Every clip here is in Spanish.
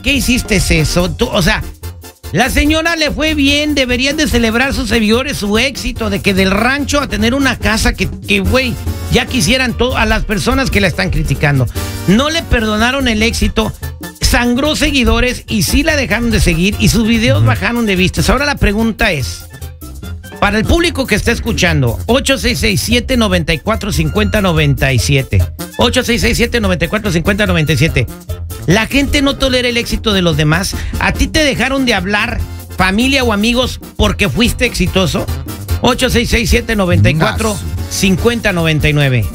qué hiciste eso? Tú, o sea, la señora le fue bien, deberían de celebrar sus seguidores su éxito, de que del rancho a tener una casa que güey, ya quisieran a las personas que la están criticando. No le perdonaron el éxito, sangró seguidores y sí la dejaron de seguir y sus videos bajaron de vistas. Ahora la pregunta es, para el público que está escuchando, 8667-945097. 8667-945097. La gente no tolera el éxito de los demás. ¿A ti te dejaron de hablar familia o amigos porque fuiste exitoso? 8667-945099.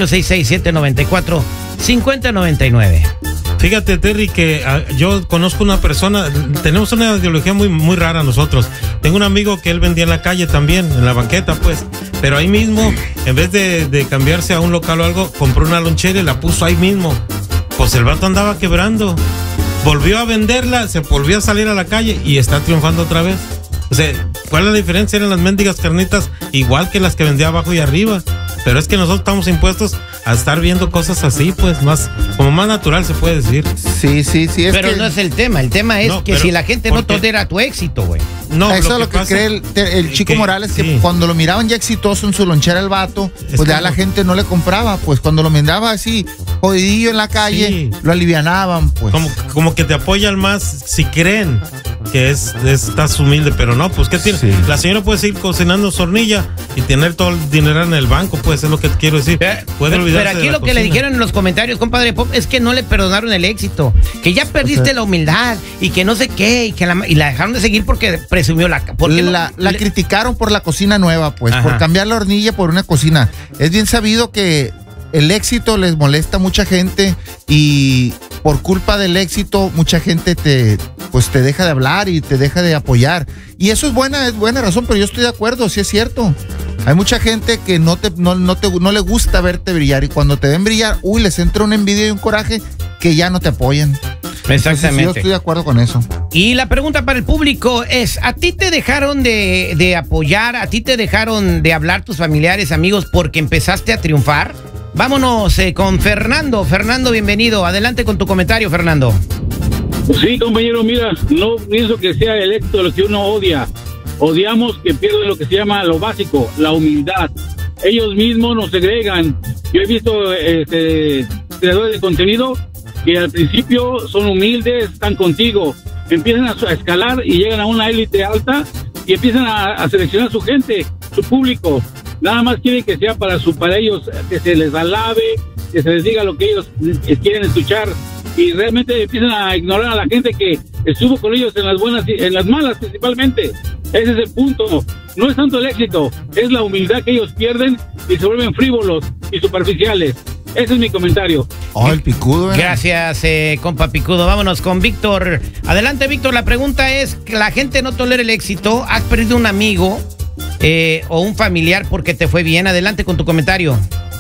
8667-945099. Fíjate, Terry, que yo conozco una persona, tenemos una ideología muy, muy rara nosotros. Tengo un amigo que él vendía en la calle también, en la banqueta, pues. Pero ahí mismo, en vez de cambiarse a un local o algo, compró una lonchera y la puso ahí mismo. Pues el vato andaba quebrando. Volvió a venderla, se volvió a salir a la calle y está triunfando otra vez. O sea, ¿cuál es la diferencia? Eran las mendigas carnitas igual que las que vendía abajo y arriba. Pero es que nosotros estamos impuestos a estar viendo cosas así, pues, como más natural se puede decir. Sí. Pero no es el tema es que si la gente no tolera tu éxito, güey. No, eso es lo que cree el Chico Morales, que cuando lo miraban ya exitoso en su lonchera el vato, pues ya la gente no le compraba, pues cuando lo miraba así, jodidillo en la calle, lo alivianaban, pues. Como que te apoyan más si creen que estás humilde, pero no, pues ¿qué tiene? Sí. La señora puede seguir cocinando hornilla y tener todo el dinero en el banco, pues es lo que quiero decir. Puede olvidarse. Pero aquí lo que le dijeron en los comentarios, compadre Pop, es que no le perdonaron el éxito, que ya perdiste la humildad y que no sé qué, y la dejaron de seguir porque presumió la criticaron por la cocina nueva, pues. Ajá. Por cambiar la hornilla por una cocina. Es bien sabido que el éxito les molesta a mucha gente y por culpa del éxito mucha gente te deja de hablar y te deja de apoyar. Y eso es buena razón, pero yo estoy de acuerdo, sí es cierto. Hay mucha gente que no le gusta verte brillar y cuando te ven brillar, les entra una envidia y un coraje que ya no te apoyan. Exactamente. Entonces, yo estoy de acuerdo con eso. Y la pregunta para el público es, ¿a ti te dejaron de apoyar? ¿A ti te dejaron de hablar tus familiares, amigos, porque empezaste a triunfar? Vámonos con Fernando. Fernando, bienvenido. Adelante con tu comentario, Fernando. Sí, compañero, mira, no pienso que sea el éxito lo que uno odia. Odiamos que pierden lo que se llama lo básico, la humildad. Ellos mismos nos segregan. Yo he visto creadores de contenido que al principio son humildes, están contigo, empiezan a escalar y llegan a una élite alta y empiezan a seleccionar su gente, su público. Nada más quieren que sea para ellos, que se les alabe, que se les diga lo que ellos quieren escuchar, y realmente empiezan a ignorar a la gente que estuvo con ellos en las buenas y en las malas principalmente. Ese es el punto. No es tanto el éxito, es la humildad que ellos pierden y se vuelven frívolos y superficiales. Ese es mi comentario. El picudo. Gracias, compa picudo. Vámonos con Víctor. Adelante, Víctor. La pregunta es, ¿la gente no tolera el éxito? ¿Has perdido un amigo o un familiar porque te fue bien? Adelante con tu comentario.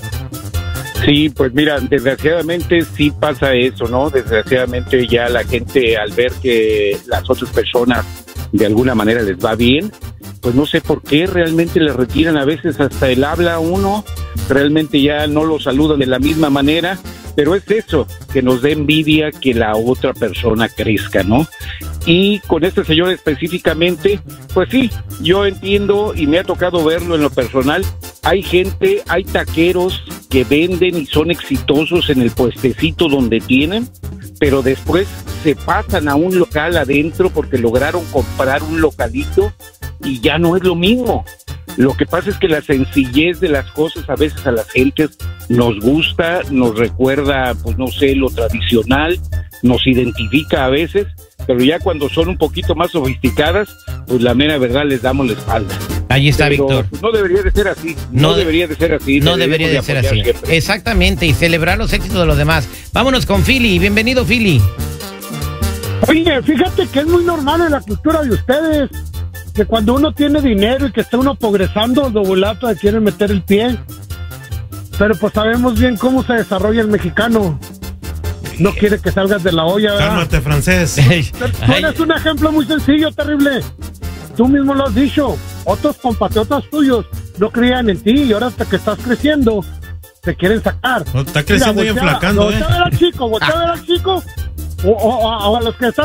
Sí, pues mira, desgraciadamente sí pasa eso, ¿no? Desgraciadamente ya la gente, al ver que las otras personas de alguna manera les va bien, pues no sé por qué realmente le retiran a veces hasta el habla a uno, realmente ya no lo saludan de la misma manera, pero es eso, que nos dé envidia que la otra persona crezca, ¿no? Y con este señor específicamente, pues sí, yo entiendo y me ha tocado verlo en lo personal. Hay gente, hay taqueros que venden y son exitosos en el puestecito donde tienen, pero después se pasan a un local adentro porque lograron comprar un localito y ya no es lo mismo. Lo que pasa es que la sencillez de las cosas a veces a las gentes nos gusta, nos recuerda, pues no sé, lo tradicional, nos identifica a veces, pero ya cuando son un poquito más sofisticadas, pues la mera verdad les damos la espalda. Ahí está, pero, Víctor. No debería de ser así. No debería de ser así. No debería de ser así. Siempre. Exactamente, y celebrar los éxitos de los demás. Vámonos con Philly. Bienvenido, Philly. Oye, fíjate que es muy normal en la cultura de ustedes que cuando uno tiene dinero y que está uno progresando, lo volato de quieren meter el pie. Pero pues sabemos bien cómo se desarrolla el mexicano. No quiere que salgas de la olla, ¿verdad? Cálmate, francés. Tú eres un ejemplo muy sencillo, terrible. Tú mismo lo has dicho. Otros compatriotas tuyos no creían en ti y ahora hasta que estás creciendo te quieren sacar. No, está creciendo y enflacando. Voltea a ver al chico, voltea a ver al chico o a los que están